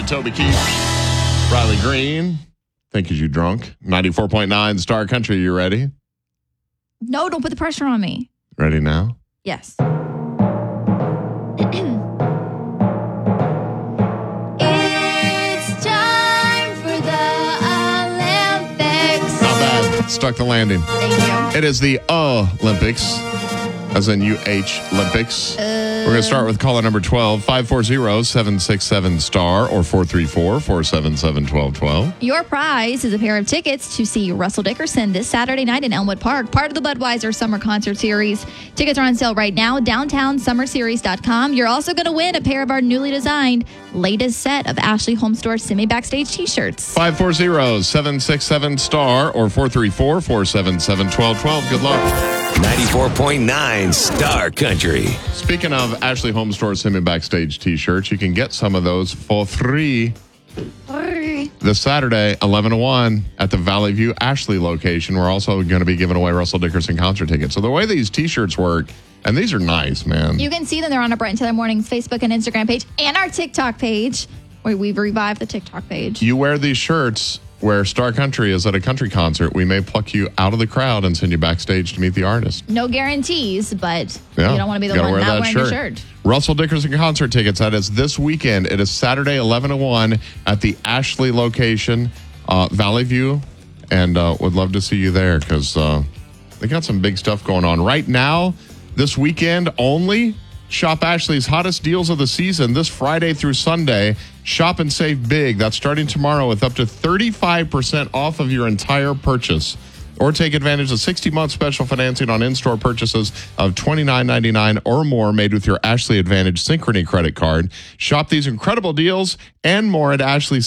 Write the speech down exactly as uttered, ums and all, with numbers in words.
Toby Keith, Riley Green. Think is you drunk. ninety-four point nine Star Country. You ready? No, don't put the pressure on me. Ready now? Yes. It's time for the Olympics. Not bad. Stuck the landing. Thank you. It is the Olympics, as in U H Olympics. Uh, We're going to start with caller number twelve, five four zero, seven six seven, star or four three four, four seven seven, one two one two. Your prize is a pair of tickets to see Russell Dickerson this Saturday night in Elmwood Park, part of the Budweiser Summer Concert Series. Tickets are on sale right now, downtown summer series dot com. You're also going to win a pair of our newly designed latest set of Ashley Home Store Semi Backstage t-shirts. five four zero, seven six seven, star or four three four, four seven seven, one two one two. Good luck. ninety-four point nine Star Country. Speaking of Ashley Home Store Semi Backstage t-shirts, you can get some of those for free this Saturday, eleven to one, at the Valley View Ashley location. We're also going to be giving away Russell Dickerson concert tickets. So the way these t-shirts work, and these are nice, man. You can see them. They're on our Brett and Taylor Mornings Facebook and Instagram page and our TikTok page, where we've revived the TikTok page. You wear these shirts where Star Country is at a country concert. We may pluck you out of the crowd and send you backstage to meet the artist. No guarantees, but Yeah. you don't want to be the Gotta one wear not that wearing shirt. the shirt. Russell Dickerson concert tickets. That is this weekend. It is Saturday, eleven to one, at the Ashley location, uh, Valley View, and uh, would love to see you there because uh, they got some big stuff going on right now. This weekend only. Shop Ashley's hottest deals of the season this Friday through Sunday. Shop and save big. That's starting tomorrow with up to thirty-five percent off of your entire purchase. Or take advantage of sixty-month special financing on in-store purchases of twenty-nine ninety-nine or more made with your Ashley Advantage Synchrony credit card. Shop these incredible deals and more at Ashley